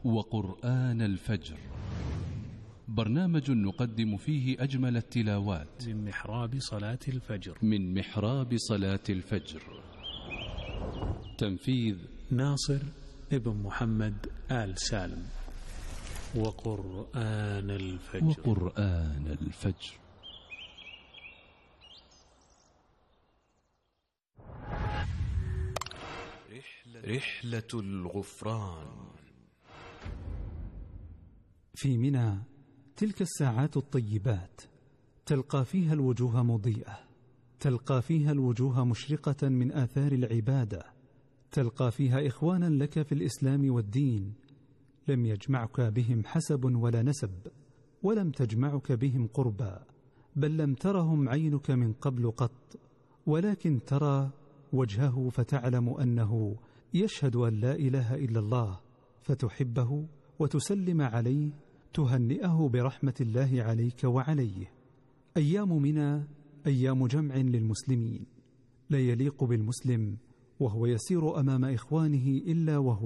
وقرآن الفجر، برنامج نقدم فيه أجمل التلاوات من محراب صلاة الفجر. تنفيذ ناصر ابن محمد آل سالم. وقرآن الفجر. رحلة الغفران. في منى تلك الساعات الطيبات، تلقى فيها الوجوه مضيئة، تلقى فيها الوجوه مشرقة من آثار العبادة، تلقى فيها إخوانا لك في الإسلام والدين، لم يجمعك بهم حسب ولا نسب، ولم تجمعك بهم قربا، بل لم ترهم عينك من قبل قط، ولكن ترى وجهه فتعلم أنه يشهد أن لا إله إلا الله، فتحبه وتسلم عليه، تهنئه برحمة الله عليك وعليه. أيام منى أيام جمع للمسلمين، لا يليق بالمسلم وهو يسير أمام إخوانه إلا وهو